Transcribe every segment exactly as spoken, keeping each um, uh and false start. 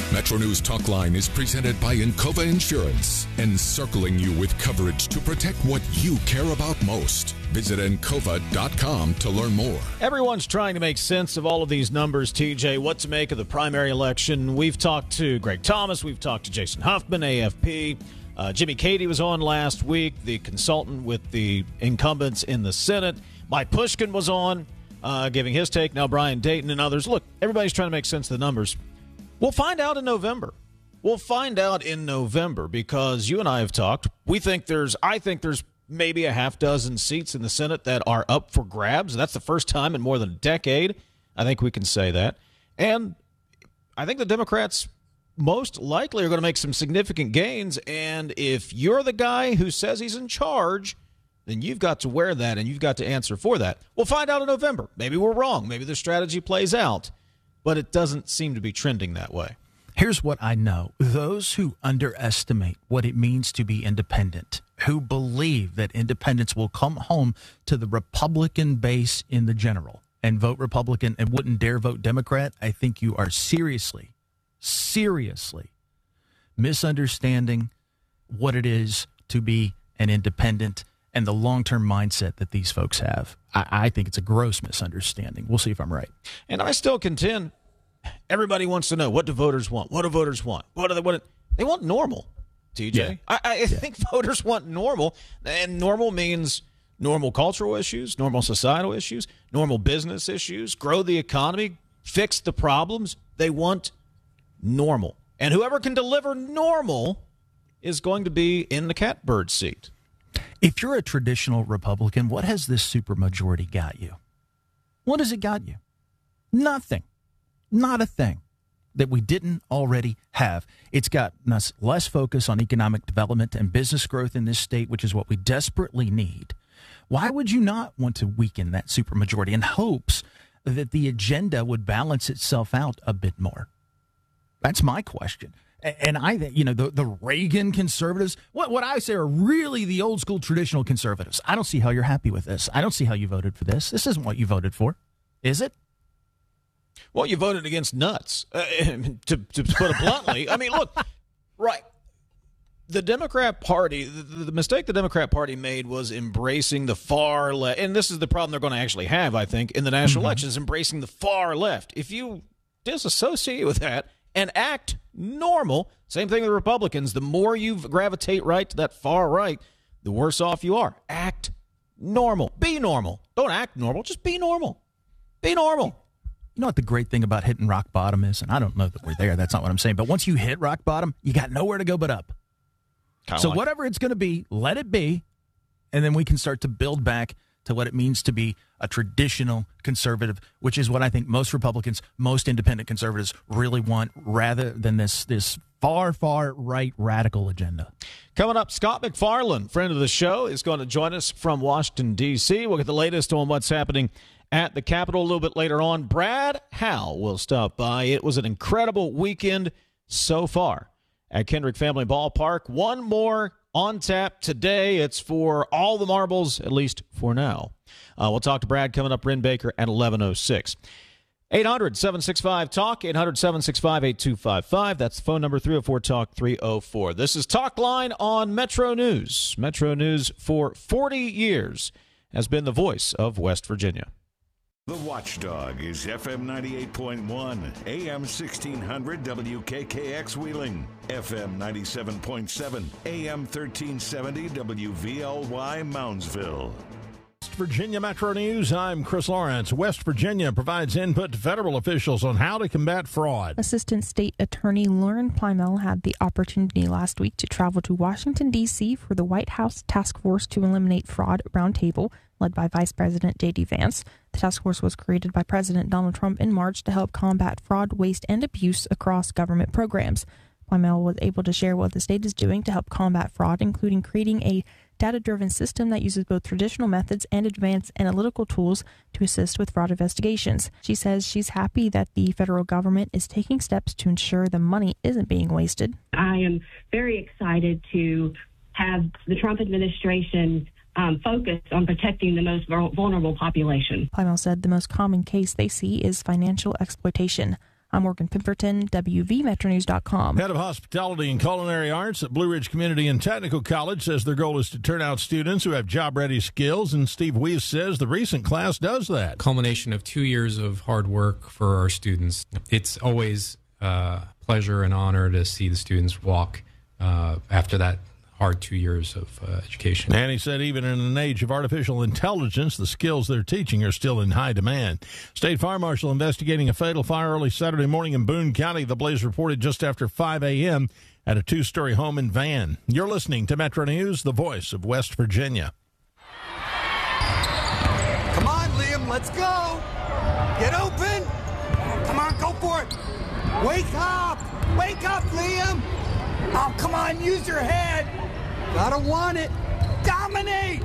Metro News Talkline is presented by Encova Insurance, encircling you with coverage to protect what you care about most. Visit encova dot com to learn more. Everyone's trying to make sense of all of these numbers, T J. What to make of the primary election. We've talked to Greg Thomas. We've talked to Jason Huffman, A F P. Uh, Jimmy Cady was on last week, the consultant with the incumbents in the Senate. Mike Pushkin was on, uh, giving his take. Now Brian Dayton and others. Look, everybody's trying to make sense of the numbers. We'll find out in November. We'll find out in November because you and I have talked. We think there's, I think there's maybe a half dozen seats in the Senate that are up for grabs. That's the first time in more than a decade. I think we can say that. And I think the Democrats most likely are going to make some significant gains. And if you're the guy who says he's in charge, then you've got to wear that and you've got to answer for that. We'll find out in November. Maybe we're wrong. Maybe the strategy plays out. But it doesn't seem to be trending that way. Here's what I know. Those who underestimate what it means to be independent, who believe that independents will come home to the Republican base in the general and vote Republican and wouldn't dare vote Democrat, I think you are seriously, seriously misunderstanding what it is to be an independent and the long-term mindset that these folks have. I, I think it's a gross misunderstanding. We'll see if I'm right. And I still contend everybody wants to know, what do voters want? What do voters want? What do they want? They want normal, T J. Yeah. I, I yeah. think voters want normal, and normal means normal cultural issues, normal societal issues, normal business issues, grow the economy, fix the problems. They want normal. And whoever can deliver normal is going to be in the catbird seat. If you're a traditional Republican, what has this supermajority got you? What has it got you? Nothing. Not a thing that we didn't already have. It's got us less focus on economic development and business growth in this state, which is what we desperately need. Why would you not want to weaken that supermajority in hopes that the agenda would balance itself out a bit more? That's my question. And I think, you know, the, the Reagan conservatives, what, what I say are really the old school traditional conservatives. I don't see how you're happy with this. I don't see how you voted for this. This isn't what you voted for, is it? Well, you voted against nuts, uh, to, to put it bluntly. I mean, look, right. The Democrat Party, the, the mistake the Democrat Party made was embracing the far left. And this is the problem they're going to actually have, I think, in the national mm-hmm. elections, embracing the far left. If you disassociate with that and act normal, same thing with Republicans, the more you gravitate right to that far right, the worse off you are. Act normal. Be normal. Don't act normal. Just be normal. Be normal. You know what the great thing about hitting rock bottom is? And I don't know that we're there. That's not what I'm saying. But once you hit rock bottom, you got nowhere to go but up. Kinda so like whatever it's going to be, let it be. And then we can start to build back to what it means to be a traditional conservative, which is what I think most Republicans, most independent conservatives really want, rather than this this far, far right radical agenda. Coming up, Scott McFarland, friend of the show, is going to join us from Washington, D C We'll get the latest on what's happening at the Capitol a little bit later on. Brad Howell will stop by. It was an incredible weekend so far at Kendrick Family Ballpark. One more on tap today. It's for all the marbles, at least for now. Uh, we'll talk to Brad coming up. Ren Baker at eleven oh six. eight hundred, seven six five, talk, eight hundred, seven six five, eight two five five. That's the phone number, three oh four talk, three oh four. This is Talkline on Metro News. Metro News for forty years has been the voice of West Virginia. The Watchdog is F M ninety-eight point one, A M sixteen hundred W K K X Wheeling, F M ninety-seven point seven, A M thirteen seventy W V L Y Moundsville. West Virginia Metro News, I'm Chris Lawrence. West Virginia provides input to federal officials on how to combat fraud. Assistant State Attorney Lauren Plymell had the opportunity last week to travel to Washington, D C for the White House Task Force to Eliminate Fraud Roundtable, led by Vice President J D Vance. The task force was created by President Donald Trump in March to help combat fraud, waste, and abuse across government programs. Plymell was able to share what the state is doing to help combat fraud, including creating a data-driven system that uses both traditional methods and advanced analytical tools to assist with fraud investigations. She says she's happy that the federal government is taking steps to ensure the money isn't being wasted. I am very excited to have the Trump administration Um, focused on protecting the most vulnerable population. Plymell said the most common case they see is financial exploitation. I'm Morgan Pemberton, W V Metro News dot com. Head of Hospitality and Culinary Arts at Blue Ridge Community and Technical College says their goal is to turn out students who have job-ready skills, and Steve Weiss says the recent class does that. Culmination of two years of hard work for our students. It's always a pleasure and honor to see the students walk uh, after that hard two years of uh, education. And he said even in an age of artificial intelligence, the skills they're teaching are still in high demand. State Fire Marshal investigating a fatal fire early Saturday morning in Boone County. The blaze reported just after five a.m. at a two-story home in Van. You're listening to Metro News, the voice of West Virginia. Come on, Liam, let's go. Get open. Come on, go for it. Wake up. Wake up, Liam. Oh, come on, use your head. Gotta want it. Dominate.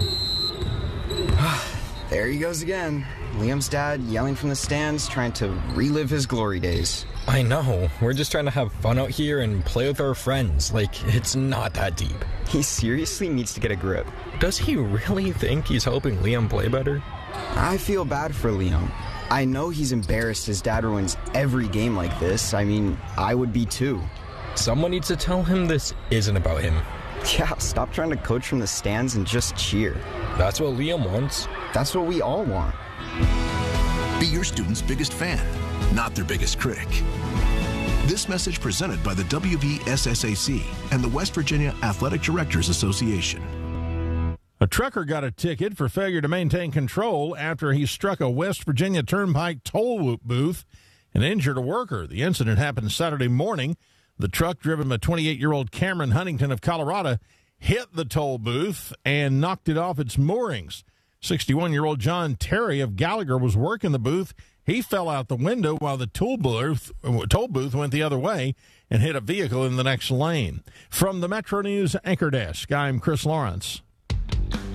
There he goes again. Liam's dad yelling from the stands, trying to relive his glory days. I know. We're just trying to have fun out here and play with our friends. Like, it's not that deep. He seriously needs to get a grip. Does he really think he's helping Liam play better? I feel bad for Liam. I know he's embarrassed his dad ruins every game like this. I mean, I would be too. Someone needs to tell him this isn't about him. Yeah, stop trying to coach from the stands and just cheer. That's what Liam wants. That's what we all want. Be your student's biggest fan, not their biggest critic. This message presented by the W V S S A C and the West Virginia Athletic Directors Association. A trucker got a ticket for failure to maintain control after he struck a West Virginia Turnpike toll booth and injured a worker. The incident happened Saturday morning. The truck, driven by twenty-eight-year-old Cameron Huntington of Colorado, hit the toll booth and knocked it off its moorings. sixty-one-year-old John Terry of Gallagher was working the booth. He fell out the window while the toll booth, toll booth went the other way and hit a vehicle in the next lane. From the Metro News Anchor Desk, I'm Chris Lawrence.